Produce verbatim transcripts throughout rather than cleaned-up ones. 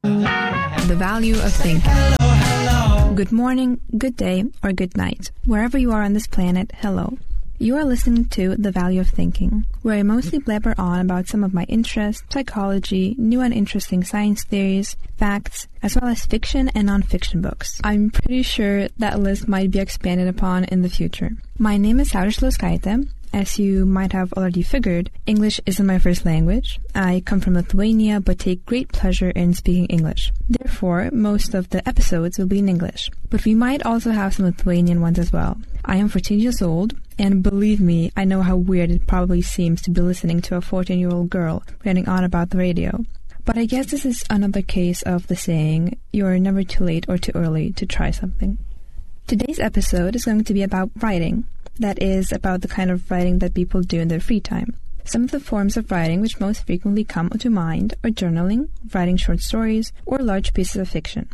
The value of thinking. Good morning, good day, or good night. Wherever you are on this planet, hello. You are listening to The Value of Thinking, where I mostly blabber on about some of my interests, psychology, new and interesting science theories, facts, as well as fiction and non-fiction books. I'm pretty sure that list might be expanded upon in the future. My name is Saurys Lauskaitė. As you might have already figured, English isn't my first language. I come from Lithuania but take great pleasure in speaking English. Therefore, most of the episodes will be in English, but we might also have some Lithuanian ones as well. I am fourteen years old, and believe me, I know how weird it probably seems to be listening to a fourteen-year-old girl ranting on about the radio. But I guess this is another case of the saying, you're never too late or too early to try something. Today's episode is going to be about writing. That is, about the kind of writing that people do in their free time. Some of the forms of writing which most frequently come to mind are journaling, writing short stories, or large pieces of fiction.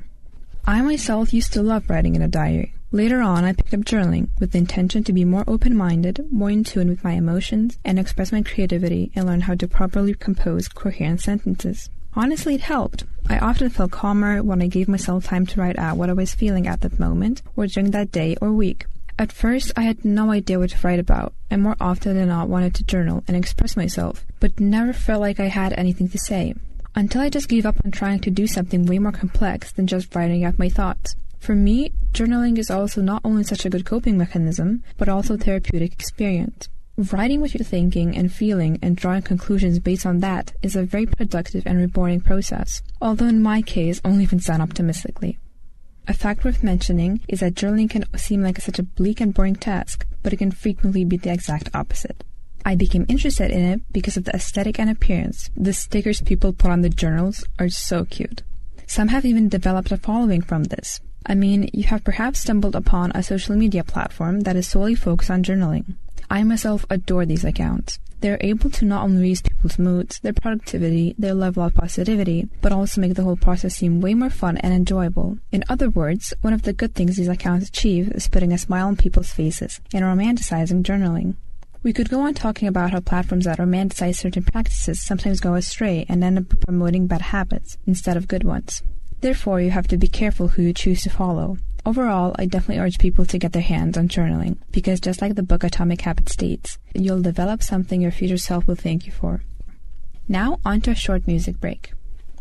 I myself used to love writing in a diary. Later on, I picked up journaling with the intention to be more open-minded, more in tune with my emotions, and express my creativity and learn how to properly compose coherent sentences. Honestly, it helped. I often felt calmer when I gave myself time to write out what I was feeling at that moment or during that day or week. At first, I had no idea what to write about, and more often than not wanted to journal and express myself, but never felt like I had anything to say. Until I just gave up on trying to do something way more complex than just writing out my thoughts. For me, journaling is also not only such a good coping mechanism, but also a therapeutic experience. Writing what you're thinking and feeling and drawing conclusions based on that is a very productive and rewarding process, although in my case, only if it's done optimistically. A fact worth mentioning is that journaling can seem like such a bleak and boring task, but it can frequently be the exact opposite. I became interested in it because of the aesthetic and appearance. The stickers people put on the journals are so cute. Some have even developed a following from this. I mean, you have perhaps stumbled upon a social media platform that is solely focused on journaling. I myself adore these accounts. They're able to not only raise people's moods, their productivity, their level of positivity, but also make the whole process seem way more fun and enjoyable. In other words, one of the good things these accounts achieve is putting a smile on people's faces and romanticizing journaling. We could go on talking about how platforms that romanticize certain practices sometimes go astray and end up promoting bad habits instead of good ones. Therefore, you have to be careful who you choose to follow. Overall, I definitely urge people to get their hands on journaling, because just like the book Atomic Habits states, you'll develop something your future self will thank you for. Now, on to a short music break.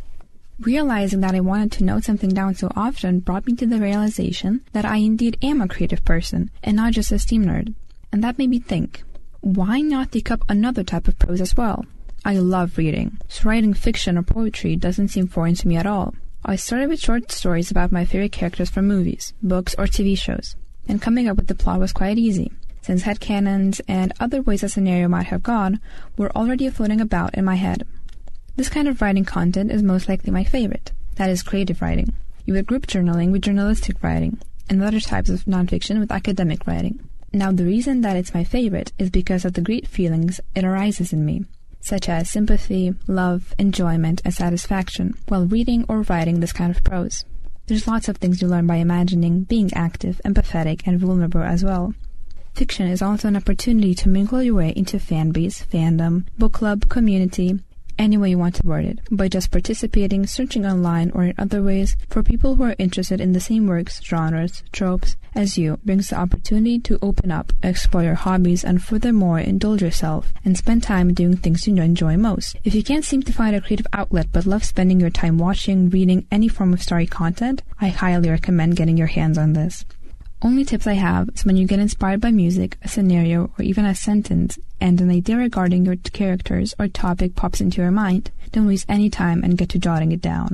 Realizing that I wanted to note something down so often brought me to the realization that I indeed am a creative person, and not just a STEAM nerd. And that made me think, why not take up another type of prose as well? I love reading, so writing fiction or poetry doesn't seem foreign to me at all. I started with short stories about my favorite characters from movies, books, or T V shows, and coming up with the plot was quite easy, since headcanons and other ways a scenario might have gone were already floating about in my head. This kind of writing content is most likely my favorite, that is creative writing. You would group journaling with journalistic writing, and other types of nonfiction with academic writing. Now, the reason that it's my favorite is because of the great feelings it arises in me, such as sympathy, love, enjoyment, and satisfaction, while reading or writing this kind of prose. There's lots of things you learn by imagining, being active, empathetic, and vulnerable as well. Fiction is also an opportunity to mingle your way into fan base, fandom, book club, community, any way you want to word it, by just participating, searching online, or in other ways, for people who are interested in the same works, genres, tropes as you, brings the opportunity to open up, explore your hobbies, and furthermore indulge yourself, and spend time doing things you enjoy most. If you can't seem to find a creative outlet but love spending your time watching, reading any form of story content, I highly recommend getting your hands on this. Only tips I have is when you get inspired by music, a scenario, or even a sentence, and an idea regarding your characters or topic pops into your mind, don't waste any time and get to jotting it down.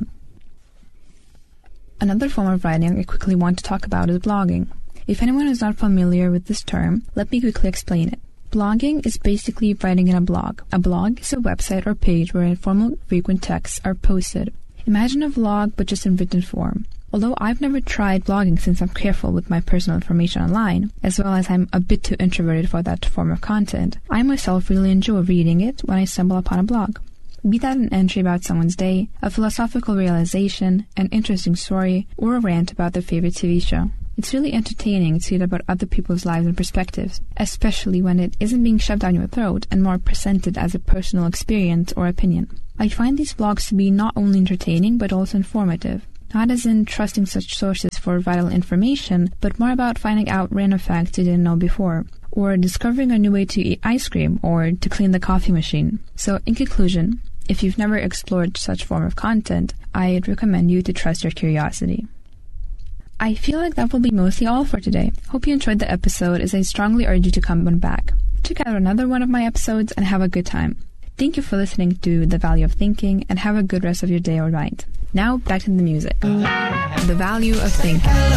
Another form of writing I quickly want to talk about is blogging. If anyone is not familiar with this term, let me quickly explain it. Blogging is basically writing in a blog. A blog is a website or page where informal, frequent texts are posted. Imagine a vlog, but just in written form. Although I've never tried blogging since I'm careful with my personal information online, as well as I'm a bit too introverted for that form of content, I myself really enjoy reading it when I stumble upon a blog. Be that an entry about someone's day, a philosophical realization, an interesting story, or a rant about their favorite T V show. It's really entertaining to read about other people's lives and perspectives, especially when it isn't being shoved down your throat and more presented as a personal experience or opinion. I find these blogs to be not only entertaining but also informative. Not as in trusting such sources for vital information, but more about finding out random facts you didn't know before, or discovering a new way to eat ice cream or to clean the coffee machine. So, in conclusion, if you've never explored such form of content, I'd recommend you to trust your curiosity. I feel like that will be mostly all for today. Hope you enjoyed the episode, as I strongly urge you to come on back. Check out another one of my episodes and have a good time. Thank you for listening to The Value of Thinking, and have a good rest of your day or night. Now, back to the music. The Value of Thinking.